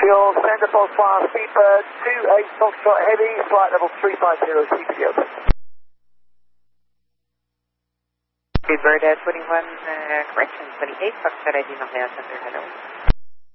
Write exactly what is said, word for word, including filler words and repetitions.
Fuel, Santa Bonsoir, Seabird, two eight Foxtrot Heavy, flight level three five zero, C P D open. Seabird uh, twenty-one, uh, correction, twenty-eight, Foxtrot I D not now, center, hello.